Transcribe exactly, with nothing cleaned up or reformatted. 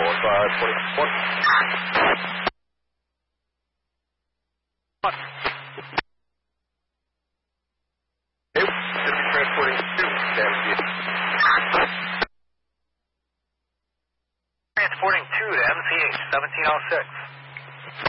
four five twenty-one. Okay, should be transporting two damn P H. Transporting two to M C H seventeen oh six.